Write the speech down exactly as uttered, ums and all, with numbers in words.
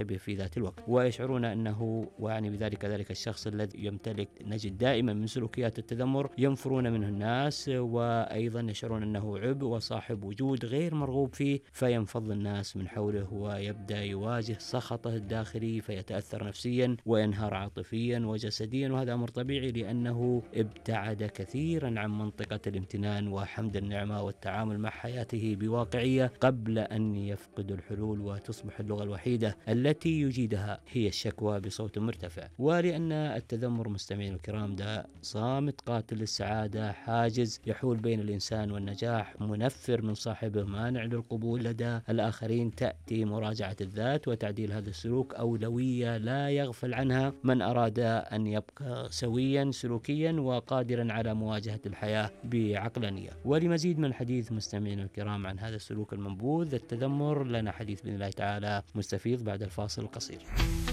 به في ذات الوقت، ويشعرون أنه ويعني بذلك ذلك الشخص الذي يمتلك نجد دائما من سلوكيات التذمر ينفرون منه الناس، وأيضا يشعرون أنه عبء وصاحب وجود غير مرغوب فيه، فينفض الناس من حوله ويبدأ يواجه سخطه الداخلي فيتأثر نفسيا وينهار عاطفيا وجسديا، وهذا أمر طبيعي لأنه ابتعد كثيرا عن منطقة الامتنان وحمد النعمة والتعامل مع حياته بواقعية قبل أن يفقد الحلول وتصبح اللغة الوحيدة التي يجيدها هي الشكوى بصوت مرتفع. ولأن التذمر مستمعين الكرام ده صامت قاتل للسعادة، حاجز يحول بين الإنسان والنجاح، منفر من صاحبه، مانع للقبول لدى الآخرين، تأتي مراجعة الذات وتعديل هذا السلوك أولوية لا يغفل عنها من أراد أن يبقى سويا سلوكيا وقادرا على مواجهة الحياة بعقلانية. ولمزيد من الحديث مستمعين الكرام عن هذا السلوك المنبوذ التذمر لنا حديث بإذن الله تعالى مستفيض بعد الفاصل القصير.